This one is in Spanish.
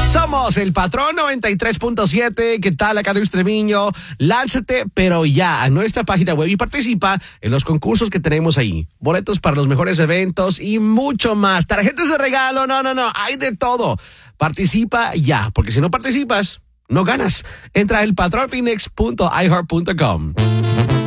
Somos el Patrón 93.7. ¿Qué tal? Acá Luis Treviño. Lánzate, pero ya, a nuestra página web y participa en los concursos que tenemos ahí. Boletos para los mejores eventos y mucho más. Tarjetas de regalo, no. Hay de todo. Participa ya, porque si no participas, no ganas. Entra a elpatronphoenix.iheart.com.